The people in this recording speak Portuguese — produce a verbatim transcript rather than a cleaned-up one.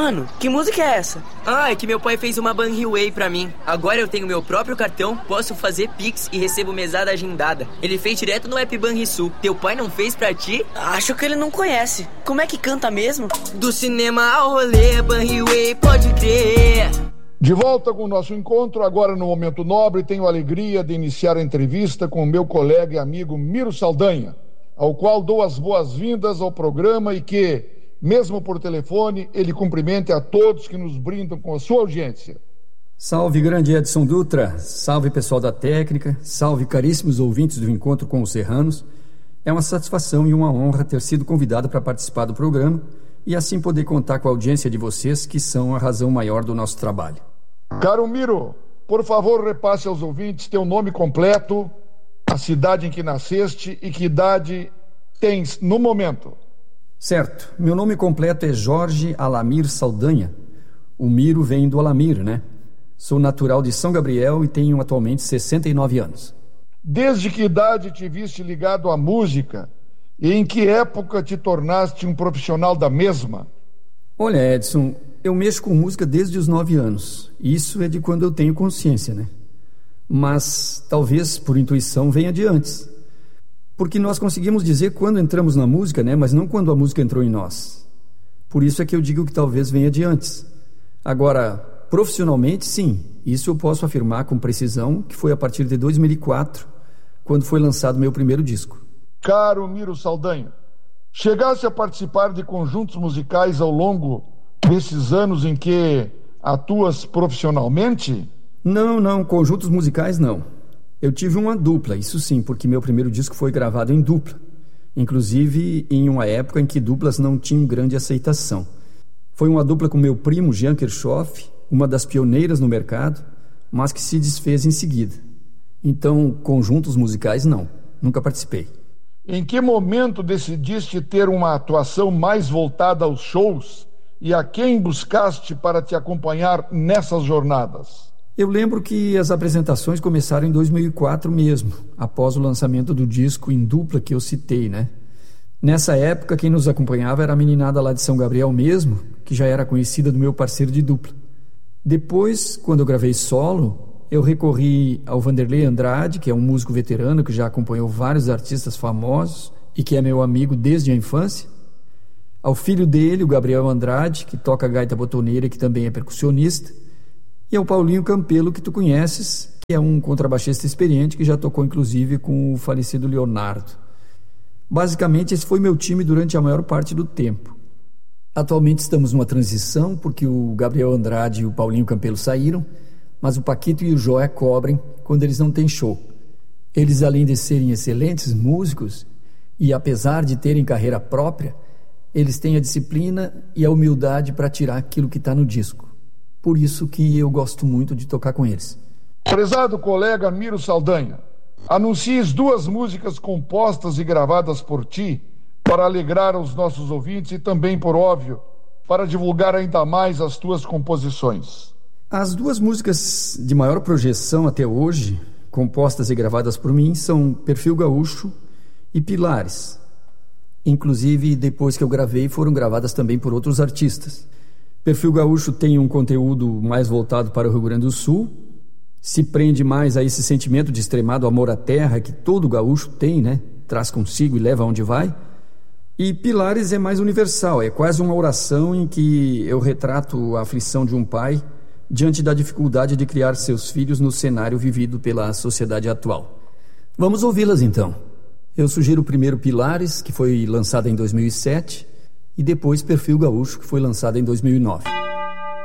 Mano, que música é essa? Ah, é que meu pai fez uma Banriway pra mim. Agora eu tenho meu próprio cartão, posso fazer Pix e recebo mesada agendada. Ele fez direto no app Banrisul. Teu pai não fez pra ti? Acho que ele não conhece. Como é que canta mesmo? Do cinema ao rolê, Banriway, pode crer. De volta com o nosso encontro, agora no Momento Nobre, tenho a alegria de iniciar a entrevista com o meu colega e amigo Miro Saldanha, ao qual dou as boas-vindas ao programa e que, mesmo por telefone, ele cumprimente a todos que nos brindam com a sua audiência. Salve, grande Edson Dutra, salve pessoal da técnica, salve caríssimos ouvintes do Encontro com os Serranos. É uma satisfação e uma honra ter sido convidado para participar do programa e assim poder contar com a audiência de vocês, que são a razão maior do nosso trabalho. Caro Miro, por favor, repasse aos ouvintes teu nome completo, a cidade em que nasceste e que idade tens no momento. Certo, meu nome completo é Jorge Alamir Saldanha. O Miro vem do Alamir, né? Sou natural de São Gabriel e tenho atualmente sessenta e nove anos. Desde que idade te viste ligado à música e em que época te tornaste um profissional da mesma? Olha, Edson, eu mexo com música desde os nove anos. Isso é de quando eu tenho consciência, né? Mas talvez por intuição venha de antes. Porque nós conseguimos dizer quando entramos na música, né? Mas não quando a música entrou em nós. Por isso é que eu digo que talvez venha de antes. Agora, profissionalmente, sim. Isso eu posso afirmar com precisão que foi a partir de dois mil e quatro, quando foi lançado meu primeiro disco. Caro Miro Saldanha, chegaste a participar de conjuntos musicais ao longo desses anos em que atuas profissionalmente? Não, não, conjuntos musicais não. Eu tive uma dupla, isso sim, porque meu primeiro disco foi gravado em dupla. Inclusive em uma época em que duplas não tinham grande aceitação. Foi uma dupla com meu primo Jean Kirchhoff, uma das pioneiras no mercado, mas que se desfez em seguida. Então, conjuntos musicais não, nunca participei. Em que momento decidiste ter uma atuação mais voltada aos shows e a quem buscaste para te acompanhar nessas jornadas? Eu lembro que as apresentações começaram em dois mil e quatro mesmo, após o lançamento do disco em dupla que eu citei, né? Nessa época, quem nos acompanhava era a meninada lá de São Gabriel mesmo, que já era conhecida do meu parceiro de dupla. Depois, quando eu gravei solo, eu recorri ao Vanderlei Andrade, que é um músico veterano que já acompanhou vários artistas famosos e que é meu amigo desde a infância, ao filho dele, o Gabriel Andrade, que toca gaita botoneira e que também é percussionista, e ao Paulinho Campelo, que tu conheces, que é um contrabaixista experiente que já tocou inclusive com o falecido Leonardo. Basicamente, esse foi meu time durante a maior parte do tempo. Atualmente estamos numa transição, porque o Gabriel Andrade e o Paulinho Campelo saíram, mas o Paquito e o Joé cobrem quando eles não têm show. Eles, além de serem excelentes músicos, e apesar de terem carreira própria, eles têm a disciplina e a humildade para tirar aquilo que está no disco. Por isso que eu gosto muito de tocar com eles. Prezado colega Miro Saldanha, anuncies duas músicas compostas e gravadas por ti para alegrar os nossos ouvintes e também, por óbvio, para divulgar ainda mais as tuas composições. As duas músicas de maior projeção até hoje, compostas e gravadas por mim, são Perfil Gaúcho e Pilares. Inclusive, depois que eu gravei, foram gravadas também por outros artistas. Perfil Gaúcho tem um conteúdo mais voltado para o Rio Grande do Sul, se prende mais a esse sentimento de extremado amor à terra que todo gaúcho tem, né? Traz consigo e leva onde vai. E Pilares é mais universal, é quase uma oração em que eu retrato a aflição de um pai diante da dificuldade de criar seus filhos no cenário vivido pela sociedade atual. Vamos ouvi-las então. Eu sugiro primeiro Pilares, que foi lançada em dois mil e sete, e depois Perfil Gaúcho, que foi lançada em dois mil e nove.